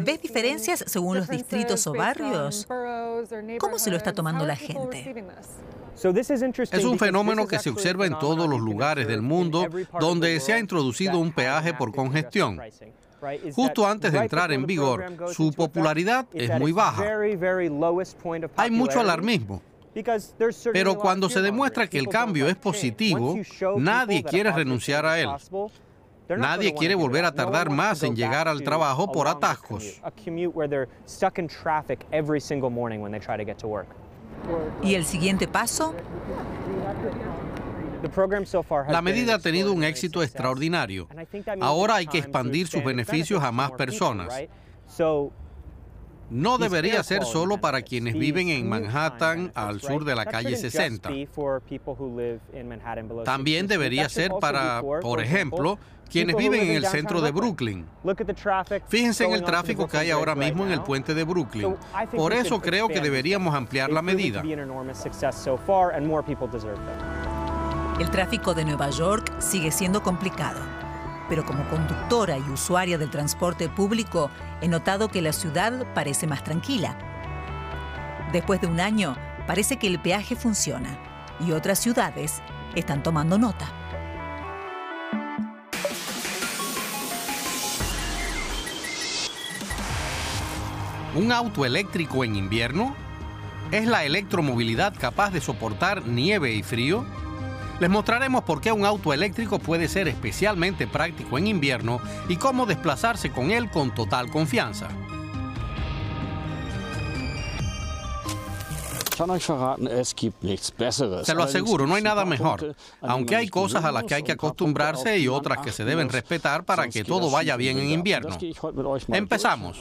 ¿Ves diferencias según los distritos o barrios? ¿Cómo se lo está tomando la gente? Es un fenómeno que se observa en todos los lugares del mundo donde se ha introducido un peaje por congestión. Justo antes de entrar en vigor, su popularidad es muy baja. Hay mucho alarmismo. Pero cuando se demuestra que el cambio es positivo, nadie quiere renunciar a él. Nadie quiere volver a tardar más en llegar al trabajo por atascos. ¿Y el siguiente paso? La medida ha tenido un éxito extraordinario. Ahora hay que expandir sus beneficios a más personas. No debería ser solo para quienes viven en Manhattan, al sur de la calle 60. También debería ser para, por ejemplo, quienes viven en el centro de Brooklyn. Fíjense en el tráfico que hay ahora mismo en el puente de Brooklyn. Por eso creo que deberíamos ampliar la medida. El tráfico de Nueva York sigue siendo complicado. Pero como conductora y usuaria del transporte público, he notado que la ciudad parece más tranquila. Después de un año, parece que el peaje funciona y otras ciudades están tomando nota. ¿Un auto eléctrico en invierno? ¿Es la electromovilidad capaz de soportar nieve y frío? Les mostraremos por qué un auto eléctrico puede ser especialmente práctico en invierno y cómo desplazarse con él con total confianza. Se lo aseguro, no hay nada mejor, aunque hay cosas a las que hay que acostumbrarse y otras que se deben respetar para que todo vaya bien en invierno. Empezamos.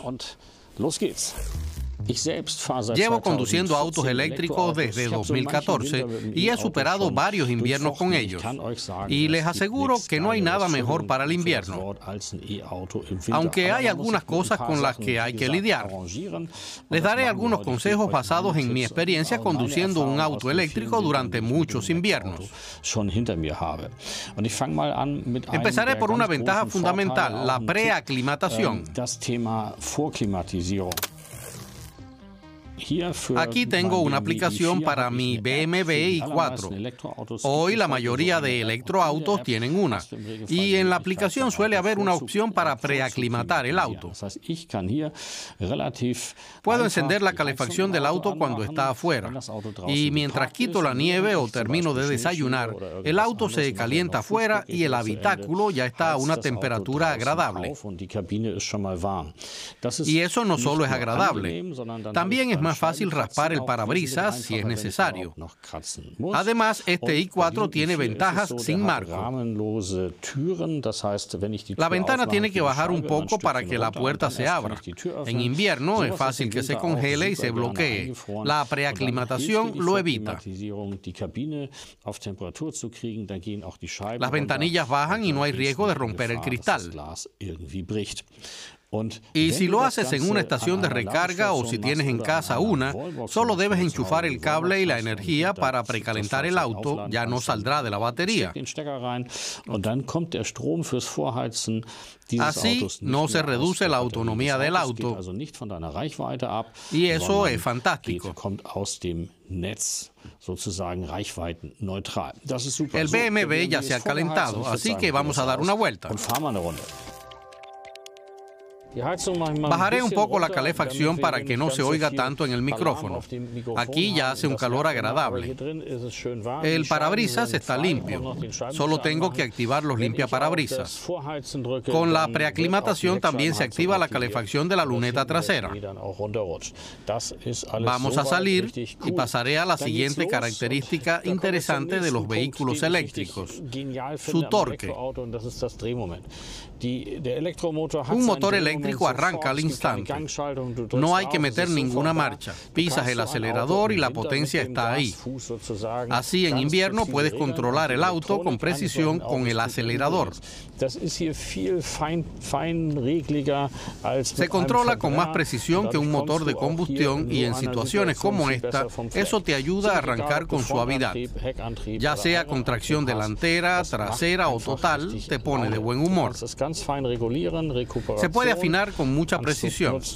Llevo conduciendo autos eléctricos desde 2014 y he superado varios inviernos con ellos. Y les aseguro que no hay nada mejor para el invierno, aunque hay algunas cosas con las que hay que lidiar. Les daré algunos consejos basados en mi experiencia conduciendo un auto eléctrico durante muchos inviernos. Empezaré por una ventaja fundamental, la preaclimatación. Aquí tengo una aplicación para mi BMW i4. Hoy la mayoría de electroautos tienen una. Y en la aplicación suele haber una opción para preaclimatar el auto. Puedo encender la calefacción del auto cuando está afuera. Y mientras quito la nieve o termino de desayunar, el auto se calienta afuera y el habitáculo ya está a una temperatura agradable. Y eso no solo es agradable, también es más fácil raspar el parabrisas si es necesario. Además, este i4 tiene ventajas sin marco. La ventana tiene que bajar un poco para que la puerta se abra. En invierno es fácil que se congele y se bloquee. La preaclimatación lo evita. Las ventanillas bajan y no hay riesgo de romper el cristal. Y si lo haces en una estación de recarga o si tienes en casa una, solo debes enchufar el cable y la energía para precalentar el auto, ya no saldrá de la batería. Así no se reduce la autonomía del auto y eso es fantástico. El BMW ya se ha calentado, así que vamos a dar una vuelta. Bajaré un poco la calefacción para que no se oiga tanto en el micrófono. Aquí ya hace un calor agradable. El parabrisas está limpio. Solo tengo que activar los limpiaparabrisas. Con la preaclimatación también se activa la calefacción de la luneta trasera. Vamos a salir y pasaré a la siguiente característica interesante de los vehículos eléctricos: su torque. Un motor eléctrico arranca al instante. No hay que meter ninguna marcha. Pisas el acelerador y la potencia está ahí. Así, en invierno puedes controlar el auto con precisión con el acelerador. Se controla con más precisión que un motor de combustión y en situaciones como esta, eso te ayuda a arrancar con suavidad. Ya sea con tracción delantera, trasera o total, te pone de buen humor. Se puede afinar con mucha precisión.